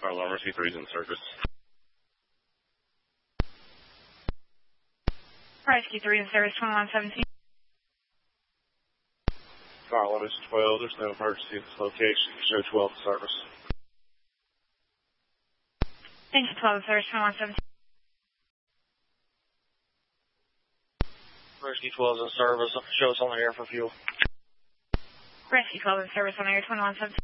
Fire alarm rescue 3 is in service. Rescue 3 in service, 2117. Fire alarm is 12. There's no emergency at this location. Show 12 in service. Thank you, 12 in service, 2117. Rescue 12 is in service. Show us on the air for fuel. Rescue 12 in service on air, 2117.